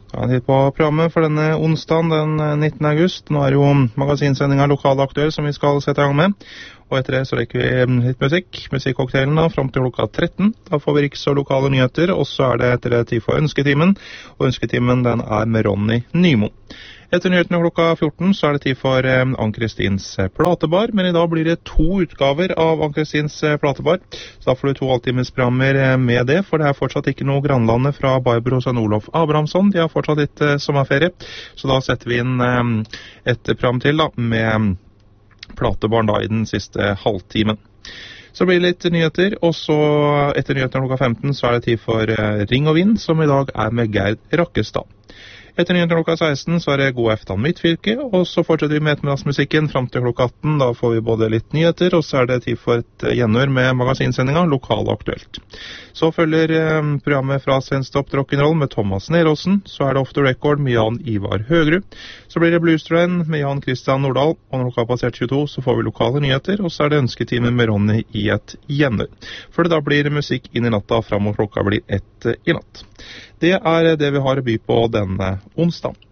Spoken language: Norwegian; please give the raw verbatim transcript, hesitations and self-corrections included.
Ta en titt på programmet for denne onsdagen den nittende august. Nå er det jo magasinsendingen Lokal Aktuell som vi skal sette i gang med. Og etter det så rekker vi litt musikk, musikkcocktailen da, frem til klokka tretten. Da får vi riks- og lokale nyheter, og så er det etter det tid for ønsketimen. Og ønsketimen den er med Ronny Nymo. Etter nyhetene klokka fjorten så er det tid for eh, Ann-Kristins platebar, men i dag blir det to utgaver av Ann-Kristins platebar. Så da får du to halvtimesprogrammer eh, med det, for det er fortsatt ikke noe Grannlandet fra Barbro og Sønn Olof Abrahamsson. De har fortsatt litt eh, sommerferie, så da setter vi inn eh, et program til da, med platebaren da i den siste halvtimen. Så blir det litt nyheter, og så etter nyhetene klokka femten så er det tid for eh, Ring og Vind, som i dag er med Gerd Rakkestad. Etter nyhetene klokka seksten så er det God eftan Midtfylke, og så fortsetter vi med ettermiddagsmusikken frem til klokka atten. Da får vi både litt nyheter, og så er det tid for et gjenhør med magasinsendingen Lokal Aktuelt. Så følger eh, programmet fra Svenstopp Rock'n'Roll med Thomas Neråsen, så er det Off the Record med Jan Ivar Høgrud. Så blir det Blues Train med Jan Christian Nordahl, og når klokka har passert tjueto så får vi lokale nyheter, og så er det ønsketime med Ronny i et gjenhør. For det da blir musikk inn i natta frem mot klokka blir ett i natt. Det er det vi har å by på denne onsdag.